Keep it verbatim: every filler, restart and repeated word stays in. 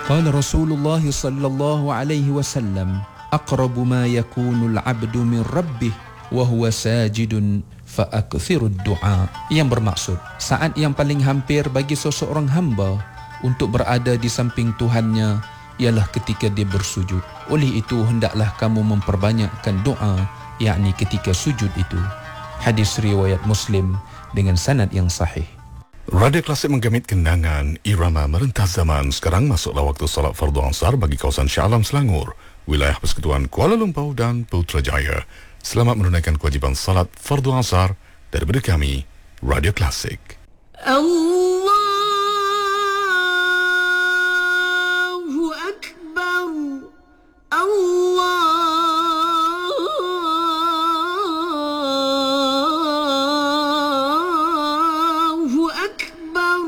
قال رسول الله صلى الله عليه وسلم أقرب ما يكون العبد من ربه وهو ساجد فأكثر الدعاء. Yang bermaksud saat yang paling hampir bagi seseorang hamba untuk berada di samping Tuhannya ialah ketika dia bersujud. Oleh itu hendaklah kamu memperbanyakkan doa, yakni ketika sujud itu. Hadis riwayat Muslim dengan sanad yang sahih. Radio Klasik menggamit kenangan irama merentas zaman. Sekarang masuklah waktu salat fardu asar bagi kawasan Shah Alam Selangor, wilayah Persekutuan Kuala Lumpur dan Putrajaya. Selamat menunaikan kewajipan salat fardu asar daripada kami, Radio Klasik. Allah